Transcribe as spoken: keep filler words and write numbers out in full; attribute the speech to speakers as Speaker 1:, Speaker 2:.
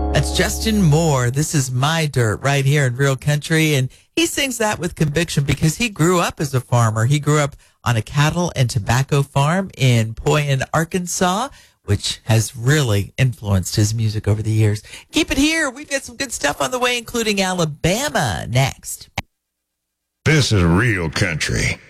Speaker 1: That's Justin Moore. This is My Dirt right here in Real Country. And he sings that with conviction because he grew up as a farmer. He grew up on a cattle and tobacco farm in Poyen, Arkansas, which has really influenced his music over the years. Keep it here. We've got some good stuff on the way, including Alabama next.
Speaker 2: This is Real Country.